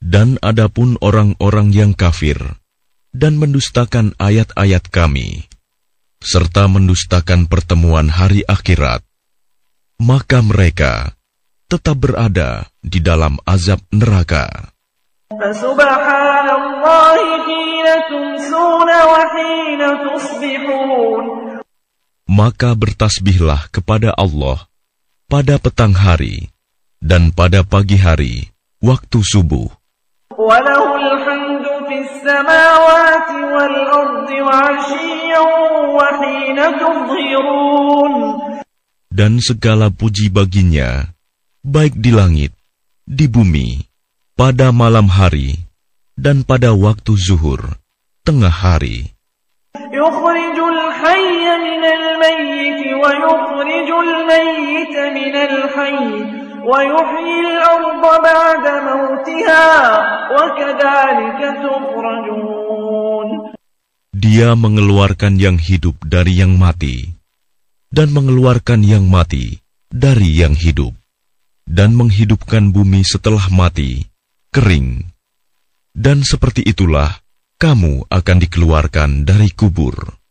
Dan adapun orang-orang yang kafir dan mendustakan ayat-ayat kami, serta mendustakan pertemuan hari akhirat, maka mereka tetap berada di dalam azab neraka. Maka bertasbihlah kepada Allah pada petang hari dan pada pagi hari waktu subuh. Dan segala puji baginya, baik di langit, di bumi, pada malam hari, dan pada waktu zuhur, tengah hari. Yukhrijul hayya minal mayyit wa yukhrijul mayyita minal hayy wa yuhyil arda ba'da mautiha wa kadzalika tukhrajun. Dia mengeluarkan yang hidup dari yang mati, dan mengeluarkan yang mati dari yang hidup, dan menghidupkan bumi setelah mati, kering. Dan seperti itulah kamu akan dikeluarkan dari kubur.